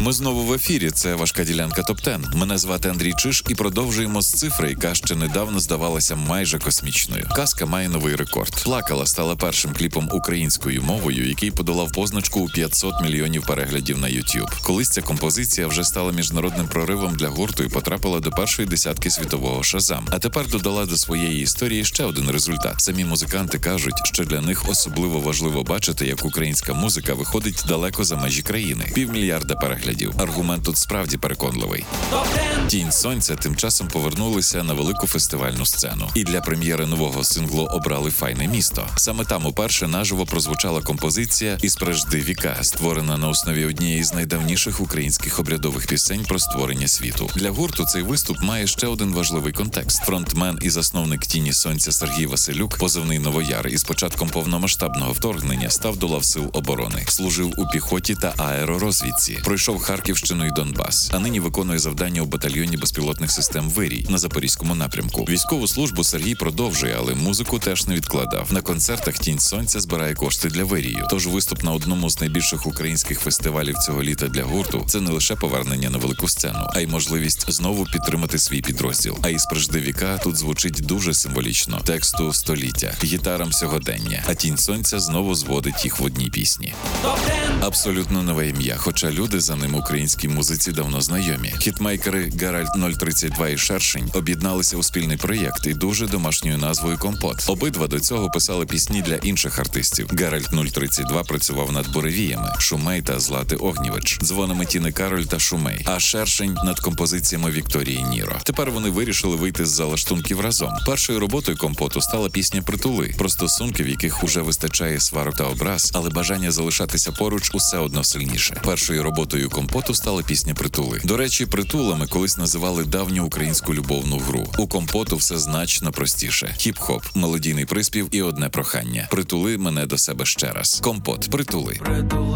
Ми знову в ефірі. Це важка ділянка ТОП-10. Мене звати Андрій Чиш і продовжуємо з цифри, яка ще недавно здавалася майже космічною. Казка має новий рекорд. «Плакала» стала першим кліпом українською мовою, який подолав позначку у 500 мільйонів переглядів на YouTube. Колись ця композиція вже стала міжнародним проривом для гурту і потрапила до першої десятки світового Шазам. А тепер додала до своєї історії ще один результат. Самі музиканти кажуть, що для них особливо важливо бачити, як українська музика виходить далеко за межі країни. 500 мільйонів переглядів. Аргумент тут справді переконливий. «Тінь сонця» тим часом повернулися на велику фестивальну сцену. І для прем'єри нового синглу обрали «Файне місто». Саме там уперше наживо прозвучала композиція «Із прежди віка», створена на основі однієї з найдавніших українських обрядових пісень про створення світу. Для гурту цей виступ має ще один важливий контекст. Фронтмен і засновник «Тіні сонця» Сергій Василюк, позивний «Новояр», із початком повномасштабного вторгнення став до лав сил оборони. Служив у піхоті та аеророзвідці. Пройшов Харківщину і Донбас. А нині виконує завдання у батальйоні безпілотних систем «Вирій» на Запорізькому напрямку. Військову службу Сергій продовжує, але музику теж не відкладав. На концертах «Тінь сонця» збирає кошти для «Вирію». Тож виступ на одному з найбільших українських фестивалів цього літа для гурту – це не лише повернення на велику сцену, а й можливість знову підтримати свій підрозділ. А «Із прежди віка» тут звучить дуже символічно. Тексту століття, гітарам сьогодення, а «Тінь сонця» знову зводить їх в одній пісні. Абсолютно нове ім'я, хоча люди за ним українській музиці давно знайомі. Хітмейкери Геральт 032 і Шершень об'єдналися у спільний проєкт і дуже домашньою назвою «Компот». Обидва до цього писали пісні для інших артистів. Геральт 032 працював над «Буревіями», «Шумей» та Злати Огнєвич, дзвонами Тіни Кароль та «Шумей», а Шершень над композиціями Вікторії Ніро. Тепер вони вирішили вийти з залаштунків разом. Першою роботою «Компоту» стала пісня «Притули», про стосунки, в яких уже вистачає сварок та образ, але бажання залишатися поруч усе одно сильніше. Першою роботою «Компоту» стала пісня «Притули». До речі, притулами колись називали давню українську любовну гру. У «Компоту» все значно простіше. Хіп-хоп, мелодійний приспів і одне прохання: «Притули мене до себе ще раз». «Компот», «Притули».